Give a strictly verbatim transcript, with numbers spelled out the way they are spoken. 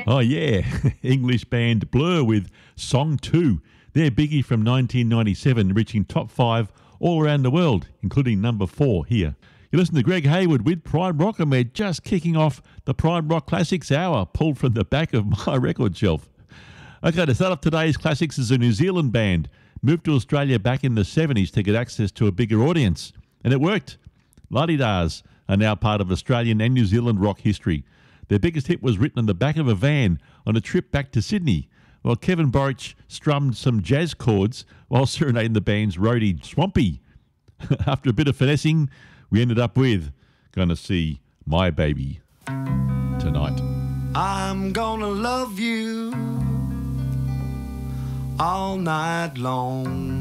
Oh, yeah. English band Blur with Song two. Their biggie from nineteen ninety-seven, reaching top five all around the world, including number four here. You listen to Greg Hayward with Pride Rock, and we're just kicking off the Pride Rock Classics Hour, pulled from the back of my record shelf. Okay, to start off today's classics is a New Zealand band. Moved to Australia back in the seventies to get access to a bigger audience. And it worked. La-Di-Dahs are now part of Australian and New Zealand rock history. Their biggest hit was written in the back of a van on a trip back to Sydney, while Kevin Borich strummed some jazz chords while serenading the band's roadie Swampy. After a bit of finessing, we ended up with Gonna See My Baby tonight. I'm gonna love you all night long.